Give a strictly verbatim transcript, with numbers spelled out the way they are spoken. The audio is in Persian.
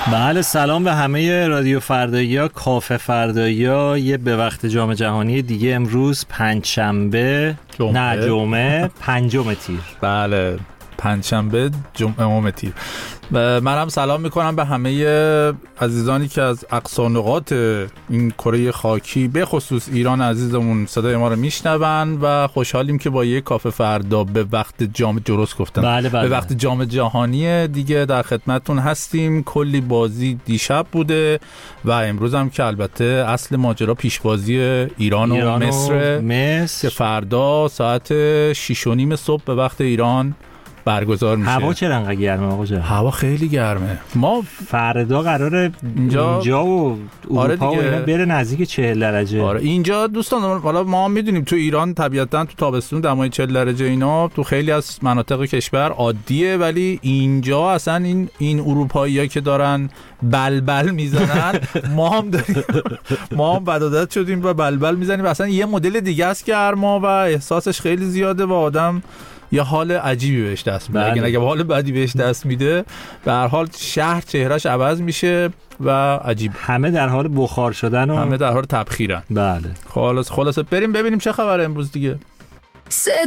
بله، سلام به همه رادیو فردایی‌ها، کافه فردایی‌ها. یه به وقت جام جهانی دیگه امروز پنجشنبه نه جمعه پنجم تیر. بله پنجشنبه جمعه تیر. منم سلام میکنم به همه عزیزانی که از اقصا نقاط این کره خاکی به خصوص ایران عزیزمون صدای ما رو میشنون و خوشحالیم که با یک کافه فردا به وقت جام درست گفتم بله بله. به وقت جام جهانی دیگه در خدمتتون هستیم. کلی بازی دیشب بوده و امروز هم که البته اصل ماجرا پیشبازی ایران و ایران مصر, مصر که فردا ساعت شش و نیم صبح به وقت ایران برگزار میشه. هوا چرا انقدر گرمه آقا جان؟ هوا خیلی گرمه. ما فردا قراره اینجا, اینجا و اروپا آره و اینا بره نزدیک چهل درجه. آره اینجا دوستان، حالا ما هم میدونیم تو ایران طبیعتاً تو تابستون دمای چهل درجه اینا تو خیلی از مناطق کشور عادیه، ولی اینجا اصلا این این اروپایی‌ها که دارن بلبل میزنن ما هم داریم ما هم بدعادت شدیم و بلبل میزنیم. اصلا یه مدل دیگه است گرما و احساسش خیلی زیاده و آدم یه حال عجیبی بهش دست میده. اگه اگه حال بدی بهش دست میده، به هر حال شهر چهرهش عوض میشه و عجیب. همه در حال بخار شدن و همه در حال تبخیرن. بله. خلاص خلاص بریم ببینیم چه خبره امروز دیگه.